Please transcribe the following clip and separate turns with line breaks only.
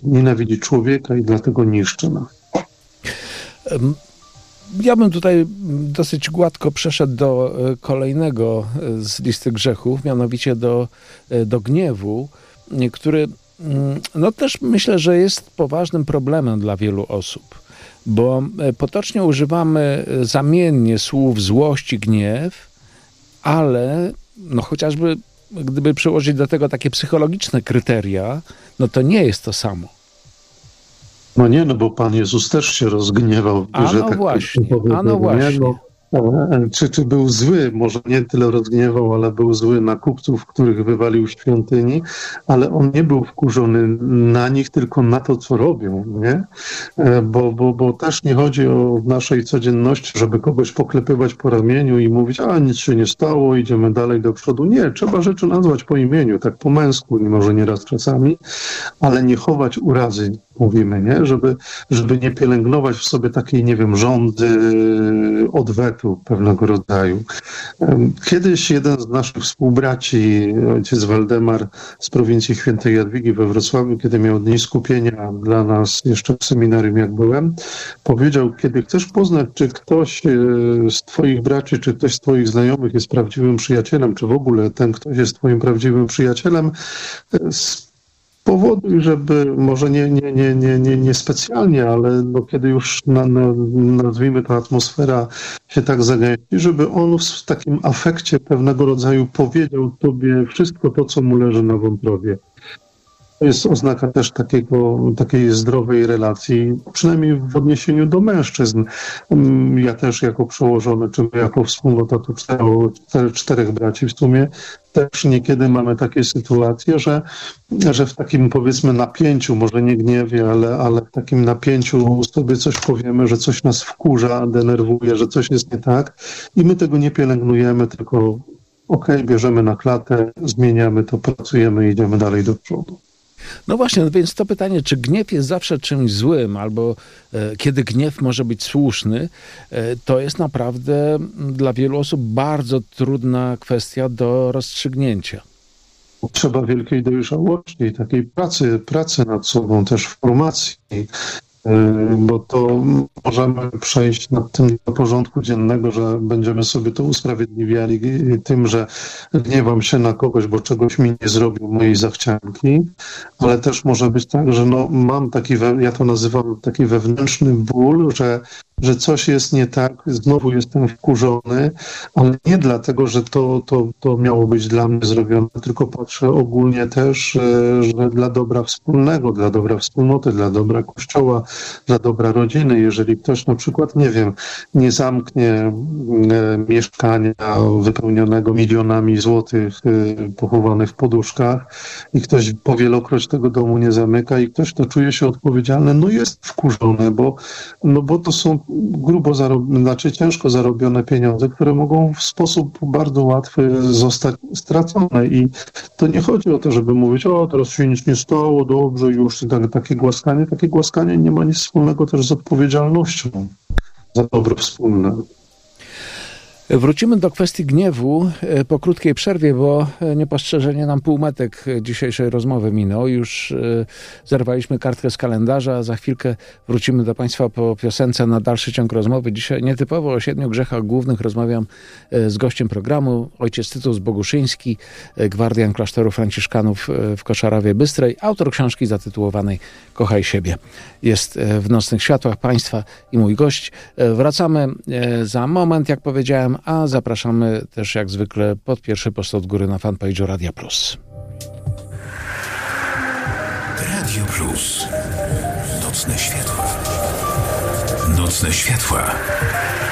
nienawidzi człowieka i dlatego niszczy nas.
Ja bym tutaj dosyć gładko przeszedł do kolejnego z listy grzechów, mianowicie do gniewu, który no też myślę, że jest poważnym problemem dla wielu osób, bo potocznie używamy zamiennie słów złość i gniew, ale no chociażby gdyby przyłożyć do tego takie psychologiczne kryteria, no to nie jest to samo.
No nie, no bo Pan Jezus też się rozgniewał.
Właśnie.
Czy był zły? Może nie tyle rozgniewał, ale był zły na kupców, których wywalił z świątyni, ale on nie był wkurzony na nich, tylko na to, co robią, nie? Bo też nie chodzi o naszej codzienności, żeby kogoś poklepywać po ramieniu i mówić, a nic się nie stało, idziemy dalej do przodu. Nie, trzeba rzeczy nazwać po imieniu, tak po męsku, może nieraz czasami, ale nie chować urazy, mówimy, nie? Żeby nie pielęgnować w sobie takiej, nie wiem, żądzy odwetu pewnego rodzaju. Kiedyś jeden z naszych współbraci, ojciec Waldemar z prowincji Świętej Jadwigi we Wrocławiu, kiedy miał dni skupienia dla nas jeszcze w seminarium, jak byłem, powiedział, kiedy chcesz poznać, czy ktoś z twoich braci, czy ktoś z twoich znajomych jest prawdziwym przyjacielem, czy w ogóle ten ktoś jest twoim prawdziwym przyjacielem, powoduj, żeby może nie specjalnie, ale no kiedy już nazwijmy to atmosfera się tak zagęści, żeby on w takim afekcie pewnego rodzaju powiedział tobie wszystko to, co mu leży na wątrobie. To jest oznaka też takiej zdrowej relacji, przynajmniej w odniesieniu do mężczyzn. Ja też jako przełożony, czy jako wspólnota tu czterech braci w sumie, też niekiedy mamy takie sytuacje, że w takim powiedzmy napięciu, może nie gniewie, ale w takim napięciu sobie coś powiemy, że coś nas wkurza, denerwuje, że coś jest nie tak i my tego nie pielęgnujemy, tylko bierzemy na klatę, zmieniamy to, pracujemy i idziemy dalej do przodu.
No właśnie, więc to pytanie, czy gniew jest zawsze czymś złym, albo kiedy gniew może być słuszny, to jest naprawdę dla wielu osób bardzo trudna kwestia do rozstrzygnięcia.
Trzeba wielkiej dojrzałości i takiej pracy nad sobą, też w formacji, bo to możemy przejść nad tym do porządku dziennego, że będziemy sobie to usprawiedliwiali tym, że gniewam się na kogoś, bo czegoś mi nie zrobił mojej zachcianki, ale też może być tak, że mam taki, ja to nazywam taki wewnętrzny ból, że coś jest nie tak, znowu jestem wkurzony, ale nie dlatego, że to miało być dla mnie zrobione, tylko patrzę ogólnie też, że dla dobra wspólnego, dla dobra wspólnoty, dla dobra Kościoła, dla dobra rodziny, jeżeli ktoś na przykład, nie wiem, nie zamknie mieszkania wypełnionego milionami złotych pochowanych w poduszkach i ktoś powielokroć tego domu nie zamyka i ktoś, kto czuje się odpowiedzialny, no jest wkurzony, bo to są ciężko zarobione pieniądze, które mogą w sposób bardzo łatwy zostać stracone i to nie chodzi o to, żeby mówić, teraz się nic nie stało, dobrze, już i takie głaskanie nie ma nic wspólnego też z odpowiedzialnością za dobro wspólne.
Wrócimy do kwestii gniewu po krótkiej przerwie, bo niepostrzeżenie nam półmetek dzisiejszej rozmowy minął. Już zerwaliśmy kartkę z kalendarza. Za chwilkę wrócimy do Państwa po piosence na dalszy ciąg rozmowy. Dzisiaj nietypowo o 7 grzechach głównych rozmawiam z gościem programu. Ojciec Tytus Boguszyński, gwardian klasztoru franciszkanów w Koszarawie Bystrej, autor książki zatytułowanej Kochaj siebie. Jest w nocnych światłach Państwa i mój gość. Wracamy za moment, jak powiedziałem, a zapraszamy też jak zwykle pod pierwszy post od góry na fanpage'u Radia Plus.
Radio Plus. Nocne światła. Nocne światła.